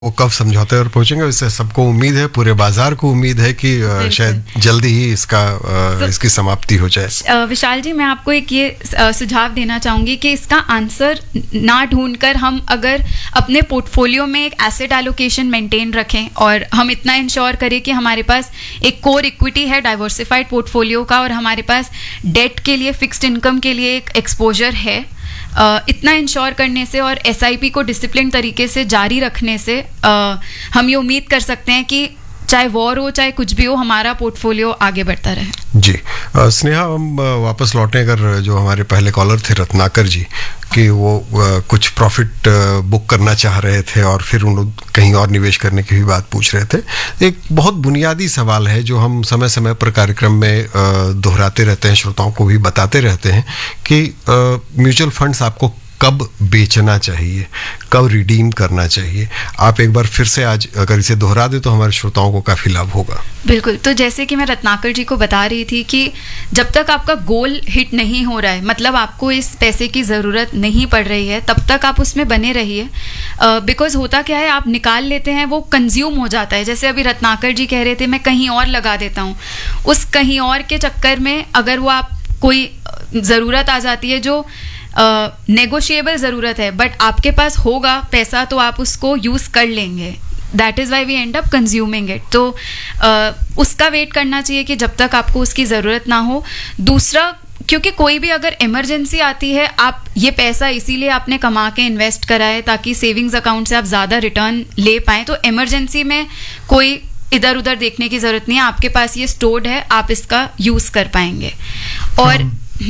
वो कब समझौते और पहुंचेंगे, इससे सबको उम्मीद है, पूरे बाजार को उम्मीद है कि शायद जल्दी ही इसकी समाप्ति हो जाए। विशाल जी, मैं आपको एक ये सुझाव देना चाहूंगी कि इसका आंसर ना ढूंढकर हम अगर अपने पोर्टफोलियो में एक एसेट एलोकेशन मेंटेन रखें और हम इतना इंश्योर करें कि हमारे पास एक कोर इक्विटी है डाइवर्सिफाइड पोर्टफोलियो का और हमारे पास डेट के लिए, फिक्स्ड इनकम के लिए एक एक्सपोजर है, इतना इंश्योर करने से और एसआईपी को डिसिप्लिन तरीके से जारी रखने से हम ये उम्मीद कर सकते हैं कि चाहे वॉर हो चाहे कुछ भी हो, हमारा पोर्टफोलियो आगे बढ़ता रहे। जी स्नेहा, हम वापस लौटें अगर जो हमारे पहले कॉलर थे रत्नाकर जी, कि वो कुछ प्रॉफिट बुक करना चाह रहे थे और फिर उन कहीं और निवेश करने की भी बात पूछ रहे थे। एक बहुत बुनियादी सवाल है जो हम समय समय पर कार्यक्रम में दोहराते रहते हैं, श्रोताओं को भी बताते रहते हैं कि म्यूचुअल फंड्स आपको कब बेचना चाहिए, कब रिडीम करना चाहिए। आप एक बार फिर से आज अगर इसे दोहरा दे तो हमारे श्रोताओं को काफ़ी लाभ होगा। बिल्कुल, तो जैसे कि मैं रत्नाकर जी को बता रही थी कि जब तक आपका गोल हिट नहीं हो रहा है, मतलब आपको इस पैसे की ज़रूरत नहीं पड़ रही है, तब तक आप उसमें बने रहिए। बिकॉज होता क्या है, आप निकाल लेते हैं, वो कंज्यूम हो जाता है। जैसे अभी रत्नाकर जी कह रहे थे, मैं कहीं और लगा देता हूँ, उस कहीं और के चक्कर में अगर वो आप कोई ज़रूरत आ जाती है जो नेगोशिएबल ज़रूरत है, बट आपके पास होगा पैसा तो आप उसको यूज़ कर लेंगे। That is why we and up consuming it. तो उसका वेट करना चाहिए कि जब तक आपको उसकी ज़रूरत ना हो। दूसरा, क्योंकि कोई भी अगर इमरजेंसी आती है, आप ये पैसा इसीलिए आपने कमा के इन्वेस्ट करा है ताकि सेविंग्स अकाउंट से आप ज़्यादा रिटर्न ले पाएँ, तो इमरजेंसी में कोई इधर उधर देखने की ज़रूरत नहीं है, आपके पास ये स्टोर्ड है, आप इसका यूज़ कर पाएंगे। और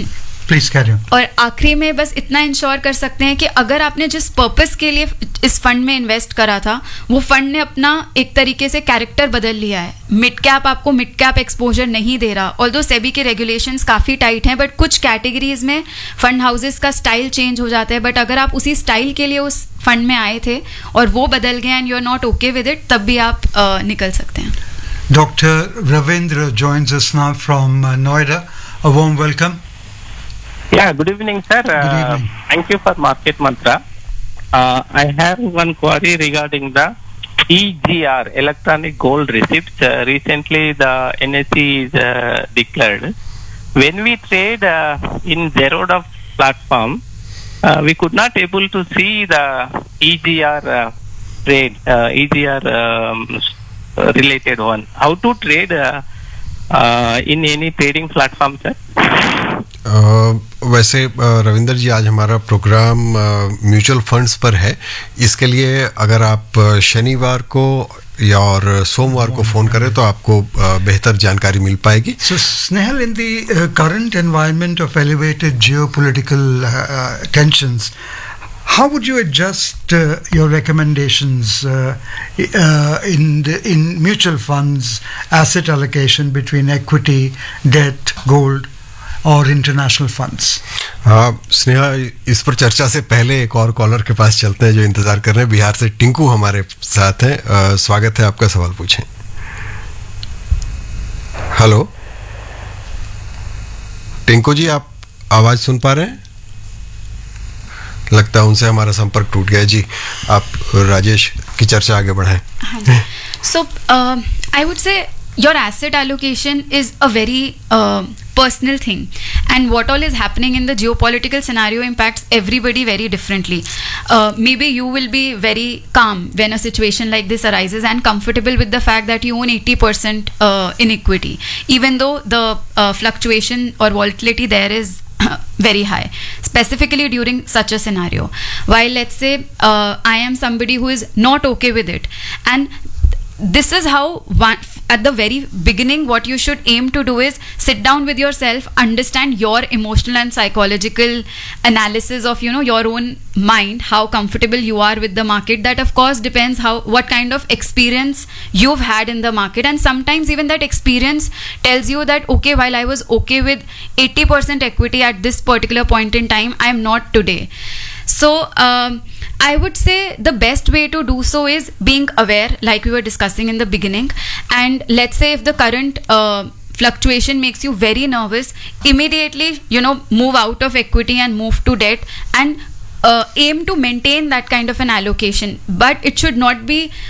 और आखिरी में बस इतना इंश्योर कर सकते हैं कि अगर आपने जिस पर्पस के लिए इस फंड में इन्वेस्ट करा था, वो फंड ने अपना एक तरीके से कैरेक्टर बदल लिया है। मिड कैप आपको मिड कैप एक्सपोजर नहीं दे रहा, ऑल्दो सेबी के रेगुलेशंस काफ़ी टाइट हैं, बट कुछ कैटेगरीज में फंड हाउसेस का स्टाइल चेंज हो जाता है। बट अगर आप उसी स्टाइल के लिए उस फंड में आए थे और वो बदल गए and you are not okay with it, तब भी आप निकल सकते हैं। Doctor Ravindra joins us now from Noida. A warm welcome. Yeah, good evening, sir. Good evening. Thank you for Market Mantra. I have one query regarding the EGR, Electronic Gold Receipts. Recently, the NSE is declared. When we trade in Zerodha platform, we could not able to see the EGR trade, EGR related one. How to trade in any trading platform, sir? वैसे रविंदर जी, आज हमारा programme mutual funds पर है। इसके लिए अगर आप शनिवार को या और सोमवार को फोन करें तो आपको बेहतर जानकारी मिल पाएगी। So Snehal, in the current environment of elevated geopolitical tensions, how would you adjust your recommendations in mutual funds, asset allocation between equity, debt, gold और इंटरनेशनल फंड्स? स्नेहा, इस पर चर्चा से पहले एक और कॉलर के पास चलते हैं जो इंतजार कर रहे हैं। बिहार से टिंकू हमारे साथ हैं। स्वागत है आपका, सवाल पूछें। हेलो टिंकू जी, आप आवाज सुन पा रहे हैं? लगता है उनसे हमारा संपर्क टूट गया। जी, आप राजेश की चर्चा आगे बढ़ाएं। सो I would say your asset allocation is a very personal thing, and what all is happening in the geopolitical scenario impacts everybody very differently. Maybe you will be very calm when a situation like this arises and comfortable with the fact that you own 80% in equity, even though the fluctuation or volatility there is very high, specifically during such a scenario. While let's say I am somebody who is not okay with it, and this is how at the very beginning what you should aim to do is sit down with yourself, understand your emotional and psychological analysis of your own mind, how comfortable you are with the market. That of course depends what kind of experience you've had in the market, and sometimes even that experience tells you that okay, while I was okay with 80% equity at this particular point in time, I am not today. So I would say the best way to do so is being aware, like we were discussing in the beginning. And let's say if the current fluctuation makes you very nervous, immediately move out of equity and move to debt, and aim to maintain that kind of an allocation, but it should not be